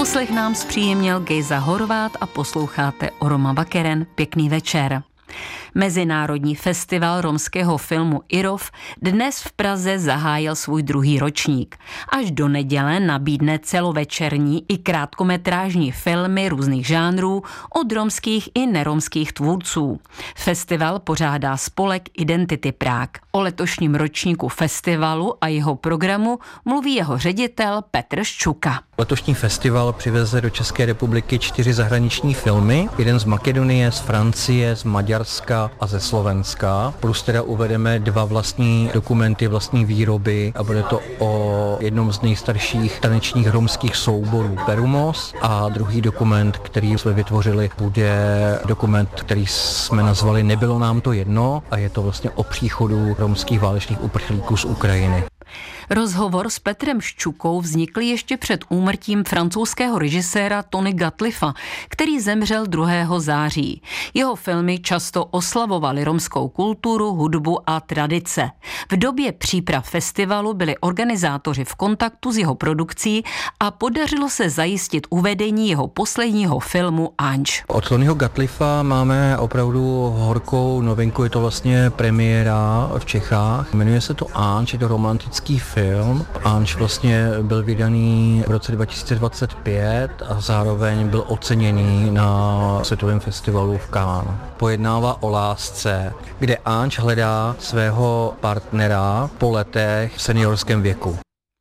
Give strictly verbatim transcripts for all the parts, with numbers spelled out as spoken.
Poslech nám zpříjemnil Gejza Horvát a posloucháte Oroma Bakeren. Pěkný večer. Mezinárodní festival romského filmu IROF dnes v Praze zahájil svůj druhý ročník. Až do neděle nabídne celovečerní i krátkometrážní filmy různých žánrů od romských i neromských tvůrců. Festival pořádá spolek Identity Prague. O letošním ročníku festivalu a jeho programu mluví jeho ředitel Petr Ščuka. Letošní festival přiveze do České republiky čtyři zahraniční filmy, jeden z Makedonie, z Francie, z Maďarska a ze Slovenska. Plus teda uvedeme dva vlastní dokumenty, vlastní výroby a bude to o jednom z nejstarších tanečních romských souborů Perumos a druhý dokument, který jsme vytvořili, bude dokument, který jsme nazvali Nebylo nám to jedno a je to vlastně o příchodu romských válečných uprchlíků z Ukrajiny. Rozhovor s Petrem Ščukou vznikl ještě před úmrtím francouzského režiséra Tony Gatlifa, který zemřel druhého září. Jeho filmy často oslavovaly romskou kulturu, hudbu a tradice. V době příprav festivalu byli organizátoři v kontaktu s jeho produkcí a podařilo se zajistit uvedení jeho posledního filmu Anč. Od Tonyho Gatlifa máme opravdu horkou novinku, je to vlastně premiéra v Čechách. Jmenuje se to Anč, je to romantický film. Anč vlastně byl vydaný v roce dva tisíce dvacet pět a zároveň byl oceněný na světovém festivalu v Cannes. Pojednává o lásce, kde Anč hledá svého partnera po letech v seniorském věku.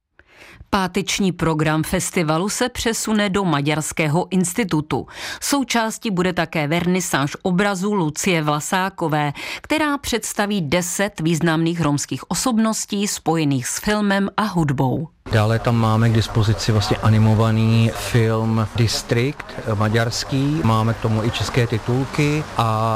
Páteční program festivalu se přesune do Maďarského institutu. Součástí bude také vernisáž obrazu Lucie Vlasákové, která představí deset významných romských osobností spojených s filmem a hudbou. Dále tam máme k dispozici vlastně animovaný film District maďarský, máme k tomu i české titulky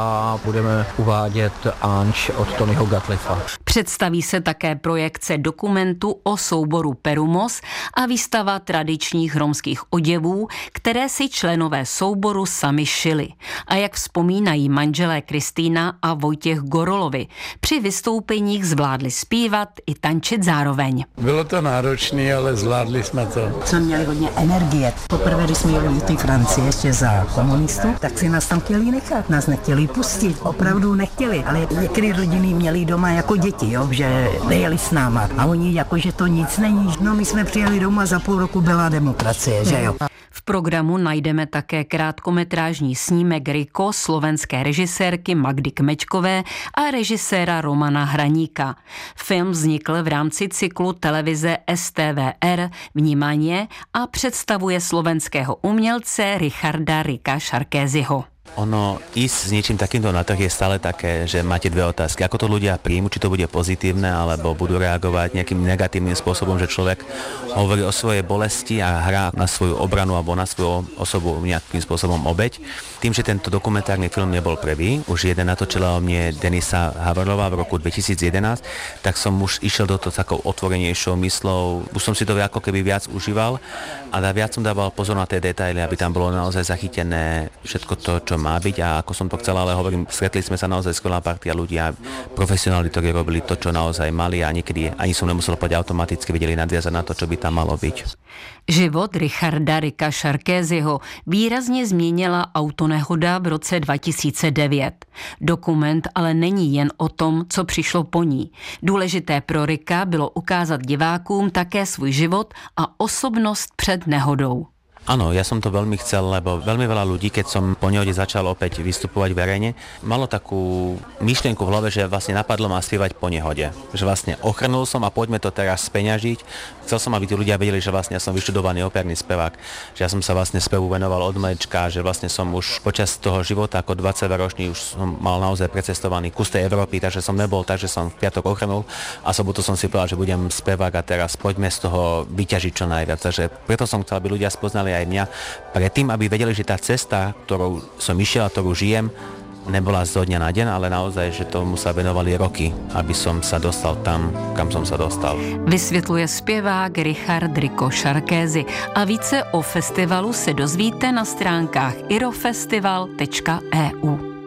a budeme uvádět Anč od Tonyho Gatlifa. Představí se také projekce dokumentu o souboru Perumos a výstava tradičních romských oděvů, které si členové souboru sami šili. A jak vzpomínají manželé Kristýna a Vojtěch Gorolovi, při vystoupeních zvládli zpívat i tančit zároveň. Bylo to náročné, ale zvládli jsme to. Jsme měli hodně energie. Poprvé, když jsme jeli do té Francie ještě za komunistů, tak si nás tam chtěli nechat, nás nechtěli pustit, opravdu nechtěli, ale některé rodiny měli doma jako děti, jo, že nejeli s náma a oni jako, že to nic není. No my jsme přijeli domů a za půl roku byla demokracie, že jo. V programu najdeme také krátkometrážní snímek Riko slovenské režisérky Magdy Kmečkové a režiséra Romana Hraníka. Film vznikl v rámci cyklu televize S T V R Vnímanie a představuje slovenského umělce Richarda Rika Šarkézyho. Ono ísť s niečím takýmto na trh je stále také, že máte dve otázky. Ako to ľudia príjmu, či to bude pozitívne, alebo budú reagovať nejakým negatívnym spôsobom, že človek hovorí o svojej bolesti a hrá na svoju obranu alebo na svoju osobu nejakým spôsobom obeť. Tým, že tento dokumentárny film nebol prvý, už jeden natočila o mne Denisa Havarová v roku dvetisíc jedenásť, tak som už išiel do toho takou otvorenejšou myslou. Už som si to ako keby viac užíval a viac som dával pozor na tie detaily, aby tam bolo naozaj zachytené všetko to, čo má byť a ako som to chcel, ale hovorím, stretli sme sa naozaj skvelá partia ľudia, profesionáli, ktorí robili to, čo naozaj mali a niekedy ani som nemusel povedať automaticky, vedeli nadviazať na to, čo by tam malo byť. Život Richarda Rika Šarkézyho výrazně změnila autonehoda v roce dva tisíce devět. Dokument ale není jen o tom, co přišlo po ní. Důležité pro Rika bylo ukázat divákům také svůj život a osobnost před nehodou. Áno, ja som to veľmi chcel, lebo veľmi veľa ľudí, keď som po nehode začal opäť vystupovať verejne, malo takú myšlienku v hlave, že vlastne napadlo ma spievať po nehode. Že vlastne ochrnul som a poďme to teraz speňažiť. Chcel som, aby tí ľudia vedeli, že vlastne ja som vyštudovaný operný spevák, že ja som sa vlastne spevu venoval od malička, že vlastne som už počas toho života ako dvadsaťročný už som mal naozaj precestovaný kus tej Európy, takže som nebol tak, že som v piatok ochrnul a sobotu som si povedal, že budem spevák a teraz poďme z toho vyťažiť čo najviac. Takže preto som chcel, aby ľudia spoznali aj mňa predtým, aby vedeli, že tá cesta, ktorou som išiel a ktorú žijem, nebola zo dňa na deň, ale naozaj, že tomu sa venovali roky, aby som sa dostal tam, kam som sa dostal. Vysvětluje zpěvák Richard Riko Šarkézy a více o festivalu se dozvíte na stránkách irofestival tečka e u.